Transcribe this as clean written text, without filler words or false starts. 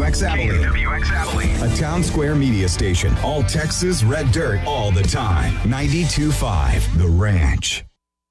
KWX Abilene. KWX Abilene. A Town Square media station. All Texas red dirt all the time. 92.5 The Ranch.